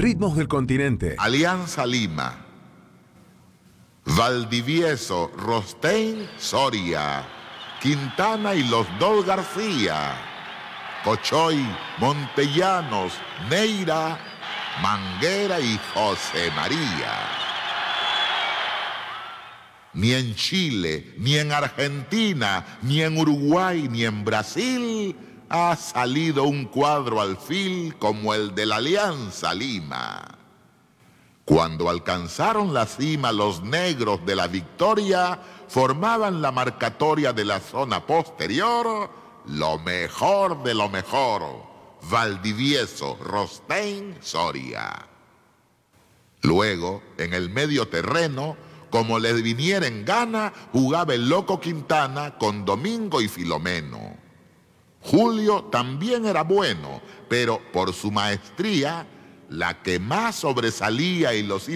Ritmos del Continente. Alianza Lima, Valdivieso, Rostein, Soria, Quintana y los Dos García, Cochoy, Montellanos, Neira, Manguera y José María. Ni en Chile, ni en Argentina, ni en Uruguay, ni en Brasil ha salido un cuadro alfil como el de la Alianza Lima. Cuando alcanzaron la cima, los negros de la victoria formaban la marcatoria de la zona posterior, lo mejor de lo mejor, Valdivieso, Rostein, Soria. Luego, en el medio terreno, como les viniera en gana, jugaba el Loco Quintana con Domingo y Filomeno. Julio también era bueno, pero por su maestría, la que más sobresalía y los